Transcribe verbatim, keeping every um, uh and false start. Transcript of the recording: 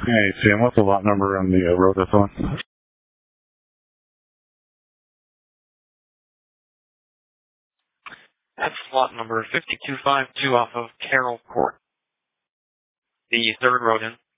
Hey, Sam, what's the lot number on the uh, road that's on? That's lot number fifty-two fifty-two off of Carroll Court. The third road in.